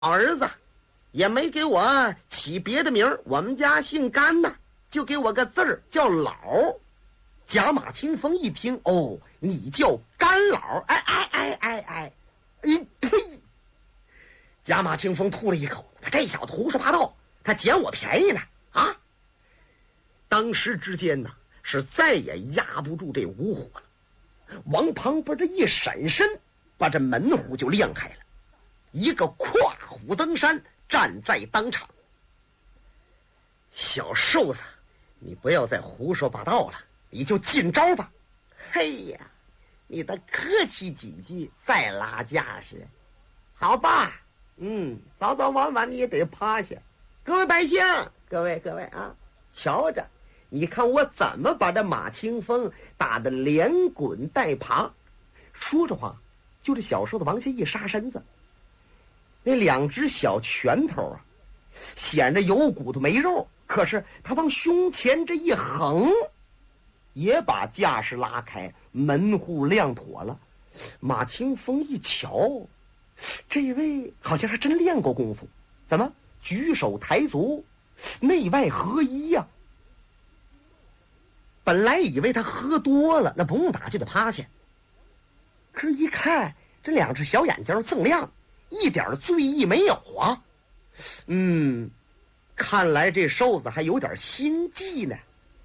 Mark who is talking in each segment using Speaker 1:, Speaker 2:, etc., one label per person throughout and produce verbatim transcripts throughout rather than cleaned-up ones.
Speaker 1: 儿子也没给我起别的名儿，我们家姓甘呐，就给我个字儿叫老。贾马清风一听，哦，你叫甘老，哎哎哎哎哎，哎呸！贾马清风吐了一口，这小子胡说八道，他捡我便宜呢啊！当时之间呢，是再也压不住这五火了。王旁边这一闪身，把这门户就亮开了，一个跨虎登山，站在当场。小瘦子，你不要再胡说八道了，你就进招吧。嘿呀，你得客气几句再拉架势，好吧？嗯，早早晚晚你也得趴下。各位百姓，各位各位啊，瞧着，你看我怎么把这马清风打得连滚带爬。说着话，就这小瘦子往下一杀身子，那两只小拳头啊，显着有骨头没肉，可是他往胸前这一横，也把架势拉开，门户亮妥了。马清风一瞧，这位好像还真练过功夫，怎么举手抬足内外合一呀、啊？本来以为他喝多了，那不用打就得趴下，可是一看这两只小眼睛锃亮，一点醉意没有啊。嗯，看来这瘦子还有点心计呢。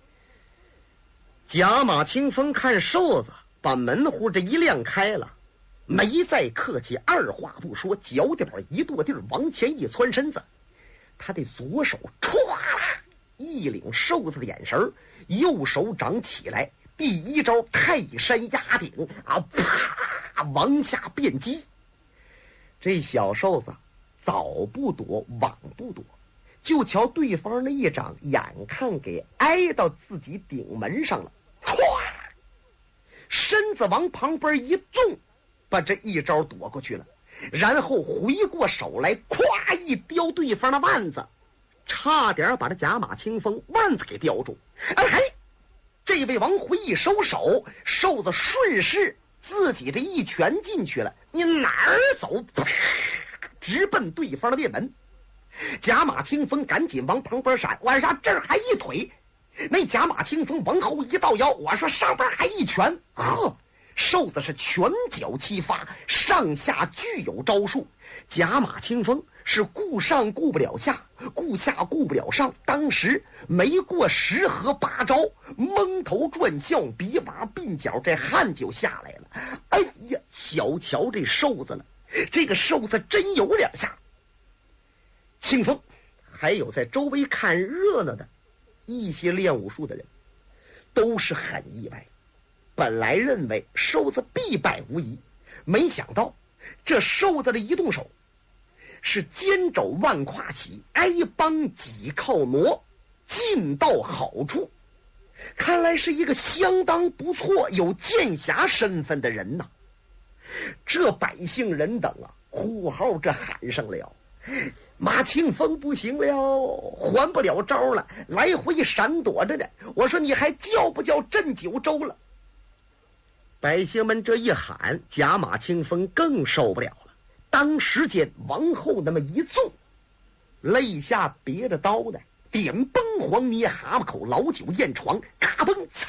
Speaker 1: 贾马清风看瘦子把门户这一亮开了，没再客气，二话不说，脚底板一跺地儿，往前一窜身子，他的左手歘啦一领瘦子的眼神，右手掌起来，第一招泰山压顶啊，啪往下变击。这小瘦子早不躲晚不躲，就瞧对方那一掌眼看给挨到自己顶门上了，歘，身子往旁边一纵，把这一招躲过去了，然后回过手来，咵一叼对方的腕子，差点把这贾马清风腕子给叼住。哎，这位王辉一收手，瘦子顺势自己这一拳进去了，你哪儿走？直奔对方的面门。贾马清风赶紧往旁边闪，我说这儿还一腿，那贾马清风往后一倒腰，我说上边还一拳。呵，瘦子是拳脚齐发，上下俱有招数。贾马清风是顾上顾不了下，顾下顾不了上，当时没过十合八招，蒙头转向，比把鬓角，这汗就下来了。哎呀，小瞧这瘦子了，这个瘦子真有两下。清风还有在周围看热闹的一些练武术的人都是很意外，本来认为瘦子必败无疑，没想到这瘦子的一动手是肩肘万胯起，挨帮几靠挪，尽到好处。看来是一个相当不错有剑侠身份的人呐。这百姓人等啊，呼号这喊上了，马清风不行了，还不了招了，来回闪躲着呢。我说你还叫不叫镇九州了？百姓们这一喊，贾马清风更受不了了，当时间往后那么一纵，肋下别着刀呢，点崩黄泥蛤蟆口，老酒燕床，嘎嘣